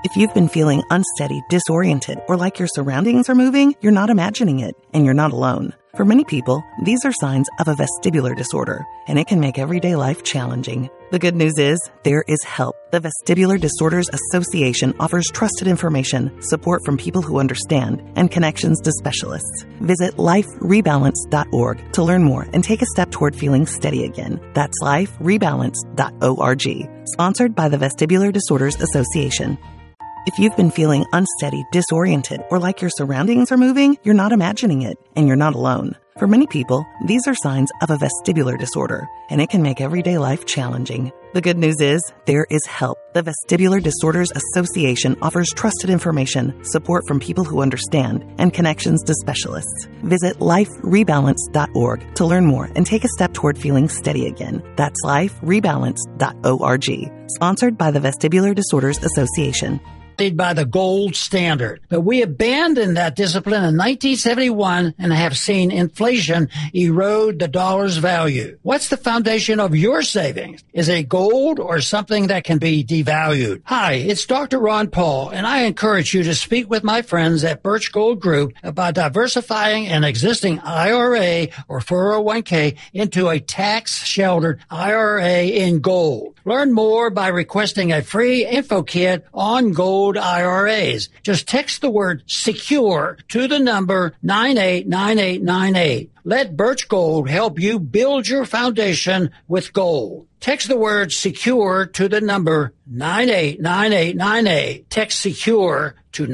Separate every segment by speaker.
Speaker 1: If you've been feeling unsteady, disoriented, or like your surroundings are moving, you're not imagining it, and you're not alone. For many people, these are signs of a vestibular disorder, and it can make everyday life challenging. The good news is, there is help. The Vestibular Disorders Association offers trusted information, support from people who understand, and connections to specialists. Visit liferebalance.org to learn more and take a step toward feeling steady again. That's liferebalance.org. Sponsored by the Vestibular Disorders Association. If you've been feeling unsteady, disoriented, or like your surroundings are moving, you're not imagining it, and you're not alone. For many people, these are signs of a vestibular disorder, and it can make everyday life challenging. The good news is, there is help. The Vestibular Disorders Association offers trusted information, support from people who understand, and connections to specialists. Visit liferebalance.org to learn more and take a step toward feeling steady again. That's liferebalance.org. Sponsored by the Vestibular Disorders Association.
Speaker 2: By the gold standard. But we abandoned that discipline in 1971 and have seen inflation erode the dollar's value. What's the foundation of your savings? Is it gold or something that can be devalued? Hi, it's Dr. Ron Paul, and I encourage you to speak with my friends at Birch Gold Group about diversifying an existing IRA or 401k into a tax-sheltered IRA in gold. Learn more by requesting a free info kit on gold IRAs. Just text the word secure to the number 989898. Let Birch Gold help you build your foundation with gold. Text the word secure to the number 989898. Text secure to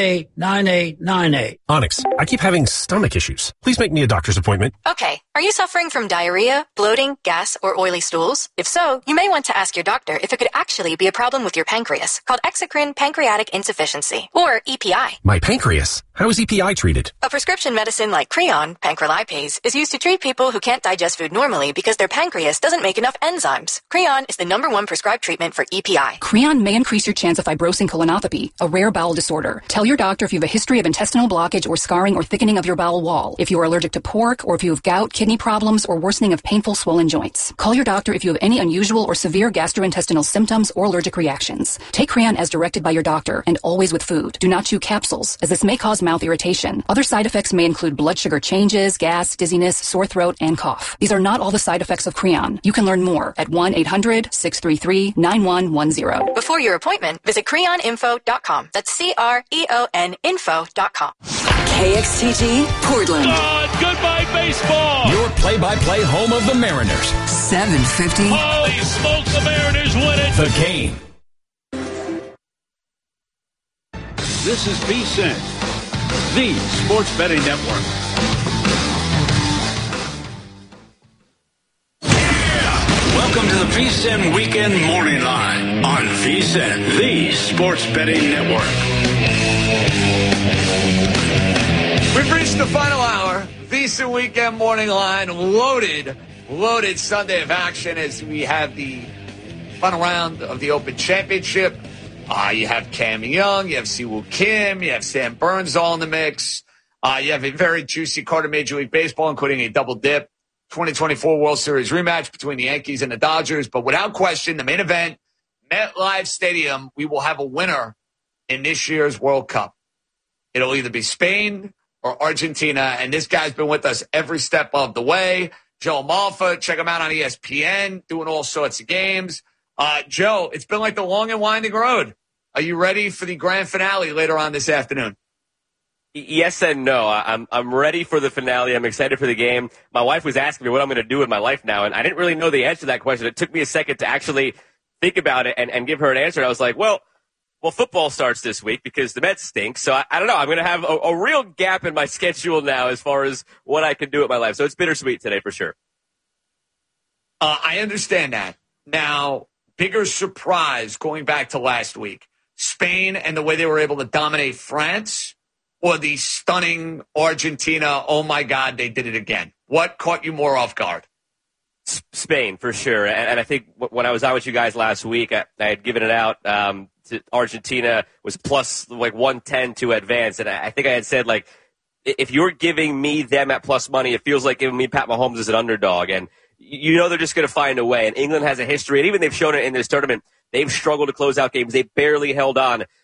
Speaker 2: 989898.
Speaker 3: Onyx, I keep having stomach issues. Please make me a doctor's appointment.
Speaker 4: Okay. Are you suffering from diarrhea, bloating, gas, or oily stools? If so, you may want to ask your doctor if it could actually be a problem with your pancreas, called exocrine pancreatic insufficiency, or EPI.
Speaker 3: My pancreas? How is EPI treated?
Speaker 4: A prescription medicine like Creon, pancrelipase, is used to treat people who can't digest food normally because their pancreas doesn't make enough enzymes. Creon is the #1 prescribed treatment for EPI.
Speaker 5: Creon may increase your chance of fibrosing colonopathy, a rare bowel disorder. Tell your doctor if you have a history of intestinal blockage or scarring or thickening of your bowel wall, if you are allergic to pork, or if you have gout, kidney problems, or worsening of painful swollen joints. Call your doctor if you have any unusual or severe gastrointestinal symptoms or allergic reactions. Take Creon as directed by your doctor and always with food. Do not chew capsules, as this may cause mouth irritation. Other side effects may include blood sugar changes, gas, dizziness, sore throat, and cough. These are not all the side effects of Creon. You can learn more at 1-800-633-9110.
Speaker 4: Before your appointment, visit creoninfo.com. That's CREON info.com.
Speaker 6: KXTG, Portland.
Speaker 7: Goodbye, baseball.
Speaker 8: Your play-by-play home of the Mariners.
Speaker 6: 750.
Speaker 7: Holy smokes, the Mariners win it.
Speaker 8: The Game.
Speaker 7: This is VSiN, the Sports Betting Network. Welcome to the VSiN Weekend Morning Line on VSiN, the Sports Betting Network.
Speaker 9: We've reached the final hour. VSiN Weekend Morning Line, loaded Sunday of action as we have the final round of the Open Championship. You have Cam Young, you have Siwoo Kim, you have Sam Burns all in the mix. You have a very juicy card of Major League Baseball, including a double dip 2024 World Series rematch between the Yankees and the Dodgers. But without question, the main event, MetLife Stadium, we will have a winner in this year's World Cup. It'll either be Spain or Argentina, and this guy's been with us every step of the way. Joe Malfa, check him out on ESPN, doing all sorts of games. Joe, it's been like the long and winding road. Are you ready for the grand finale later on this afternoon?
Speaker 10: Yes and no. I'm ready for the finale. I'm excited for the game. My wife was asking me what I'm going to do with my life now, and I didn't really know the answer to that question. It took me a second to actually think about it and give her an answer. I was like, well, football starts this week because the Mets stink. So I don't know. I'm going to have a real gap in my schedule now as far as what I can do with my life. So it's bittersweet today for sure.
Speaker 9: I understand that. Now, bigger surprise going back to last week, Spain and the way they were able to dominate France, or the stunning Argentina, oh my God, they did it again. What caught you more off guard?
Speaker 10: Spain, for sure. And I think when I was out with you guys last week, I had given it out to Argentina was plus like 110 to advance. And I think I had said, like, if you're giving me them at plus money, it feels like giving me Pat Mahomes as an underdog. And you know they're just going to find a way. And England has a history, and even they've shown it in this tournament. They've struggled to close out games. They barely held on